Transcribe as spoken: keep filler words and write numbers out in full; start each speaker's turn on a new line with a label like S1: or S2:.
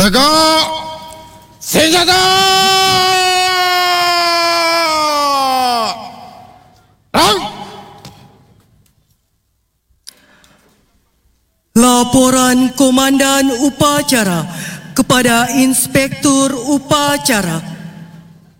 S1: Tegak senjata. Rang.
S2: Laporan Komandan Upacara kepada Inspektur Upacara.